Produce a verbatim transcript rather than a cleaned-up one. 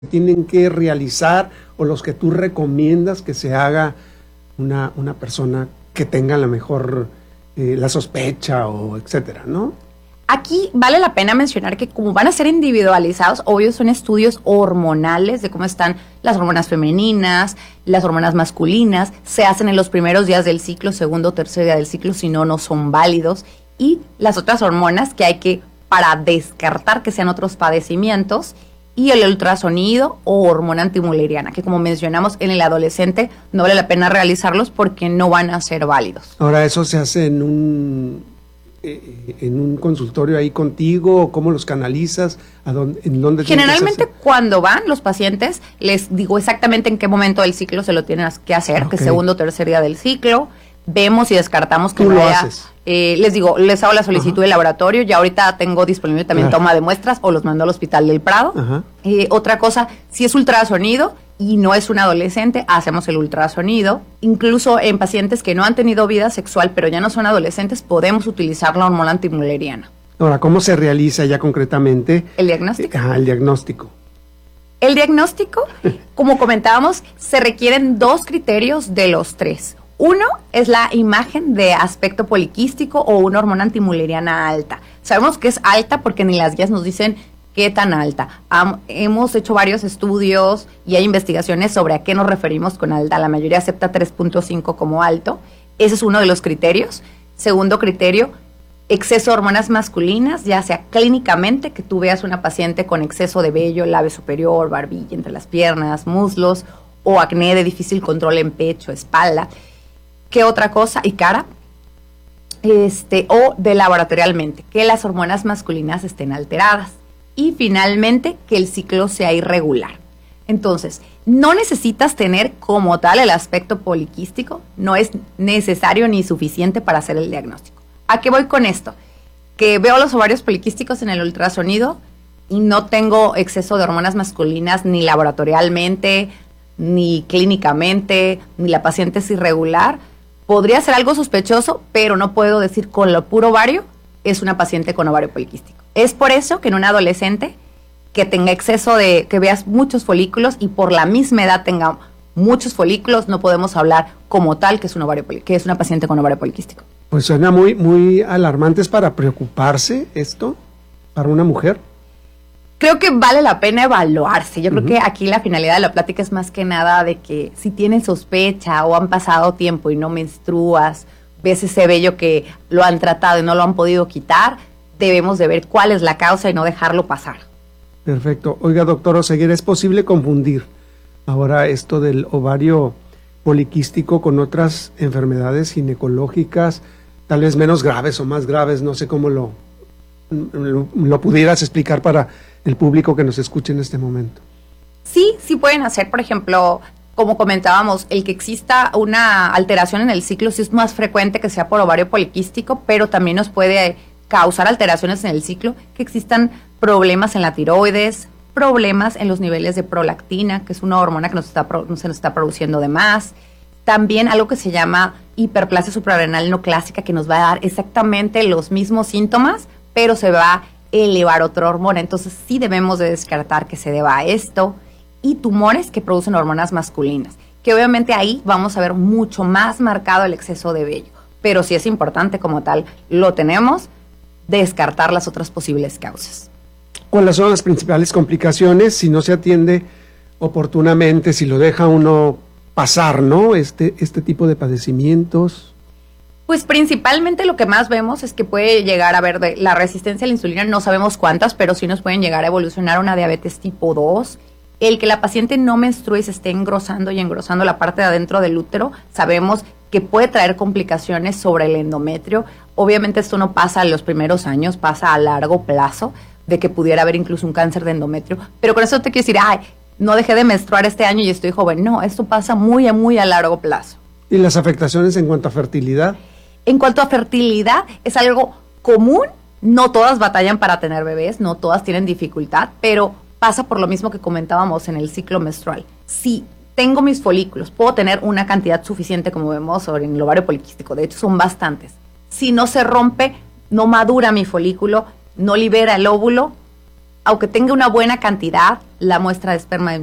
tienen que realizar o los que tú recomiendas que se haga una, una persona que tenga la mejor, eh, la sospecha o etcétera, ¿no? Aquí vale la pena mencionar que como van a ser individualizados, obvio son estudios hormonales de cómo están las hormonas femeninas, las hormonas masculinas, se hacen en los primeros días del ciclo, segundo o tercer día del ciclo, si no, no son válidos. Y las otras hormonas que hay que, para descartar que sean otros padecimientos, y el ultrasonido o hormona antimuleriana, que como mencionamos en el adolescente no vale la pena realizarlos porque no van a ser válidos. Ahora, ¿eso se hace en un, eh, en un consultorio ahí contigo? ¿Cómo los canalizas? ¿A dónde, en dónde Generalmente cuando van los pacientes, les digo exactamente en qué momento del ciclo se lo tienen que hacer, okay. Que segundo o tercer día del ciclo. Vemos y descartamos que ¿Tú no lo haya, haces? Eh, les digo, les hago la solicitud Ajá. de laboratorio, ya ahorita tengo disponible también claro. toma de muestras o los mando al Hospital del Prado. Eh, otra cosa, si es ultrasonido y no es un adolescente, hacemos el ultrasonido. Incluso en pacientes que no han tenido vida sexual pero ya no son adolescentes, podemos utilizar la hormona antimuleriana. Ahora, ¿cómo se realiza ya concretamente? El diagnóstico. Ah, el diagnóstico. El diagnóstico, como comentábamos, se requieren dos criterios de los tres. Uno es la imagen de aspecto poliquístico o una hormona antimuleriana alta. Sabemos que es alta porque ni las guías nos dicen qué tan alta. Um, hemos hecho varios estudios y hay investigaciones sobre a qué nos referimos con alta. La mayoría acepta tres punto cinco como alto. Ese es uno de los criterios. Segundo criterio, exceso de hormonas masculinas, ya sea clínicamente, que tú veas una paciente con exceso de vello, labio superior, barbilla entre las piernas, muslos, o acné de difícil control en pecho, espalda. ¿Qué otra cosa? Y cara. Este, o de laboratorialmente, que las hormonas masculinas estén alteradas. Y finalmente, que el ciclo sea irregular. Entonces, no necesitas tener como tal el aspecto poliquístico, no es necesario ni suficiente para hacer el diagnóstico. ¿A qué voy con esto? Que veo los ovarios poliquísticos en el ultrasonido y no tengo exceso de hormonas masculinas ni laboratorialmente, ni clínicamente, ni la paciente es irregular. Podría ser algo sospechoso, pero no puedo decir con lo puro ovario es una paciente con ovario poliquístico. Es por eso que en un adolescente que tenga exceso de, que veas muchos folículos y por la misma edad tenga muchos folículos, no podemos hablar como tal que es un ovario poli, que es una paciente con ovario poliquístico. Pues suena muy, muy alarmante. ¿Es para preocuparse esto para una mujer? Creo que vale la pena evaluarse. Yo creo uh-huh. que aquí la finalidad de la plática es más que nada de que si tienes sospecha o han pasado tiempo y no menstruas, ves ese vello que lo han tratado y no lo han podido quitar, debemos de ver cuál es la causa y no dejarlo pasar. Perfecto. Oiga, doctor Oseguera, ¿es posible confundir ahora esto del ovario poliquístico con otras enfermedades ginecológicas, tal vez menos graves o más graves? No sé cómo lo, lo, lo pudieras explicar para el público que nos escuche en este momento. Sí, sí pueden hacer, por ejemplo, como comentábamos, el que exista una alteración en el ciclo sí es más frecuente que sea por ovario poliquístico, pero también nos puede causar alteraciones en el ciclo, que existan problemas en la tiroides, problemas en los niveles de prolactina, que es una hormona que nos está, se nos está produciendo de más. También algo que se llama hiperplasia suprarrenal no clásica, que nos va a dar exactamente los mismos síntomas, pero se va a elevar otra hormona. Entonces sí debemos de descartar que se deba a esto. Y tumores que producen hormonas masculinas, que obviamente ahí vamos a ver mucho más marcado el exceso de vello. Pero sí es importante como tal, lo tenemos, descartar las otras posibles causas. ¿Cuáles son las principales complicaciones si no se atiende oportunamente, si lo deja uno pasar, ¿no? Este, este tipo de padecimientos. Pues principalmente lo que más vemos es que puede llegar a haber de la resistencia a la insulina, no sabemos cuántas, pero sí nos pueden llegar a evolucionar una diabetes tipo dos. El que la paciente no menstrue y se esté engrosando y engrosando la parte de adentro del útero, sabemos que puede traer complicaciones sobre el endometrio. Obviamente esto no pasa en los primeros años, pasa a largo plazo, de que pudiera haber incluso un cáncer de endometrio. Pero con eso te quiero decir, ay, no dejé de menstruar este año y estoy joven. No, esto pasa muy, muy a largo plazo. ¿Y las afectaciones en cuanto a fertilidad? En cuanto a fertilidad, es algo común. No todas batallan para tener bebés, no todas tienen dificultad, pero pasa por lo mismo que comentábamos en el ciclo menstrual. Si tengo mis folículos, puedo tener una cantidad suficiente, como vemos en el ovario poliquístico, de hecho son bastantes. Si no se rompe, no madura mi folículo, no libera el óvulo, aunque tenga una buena cantidad, la muestra de esperma de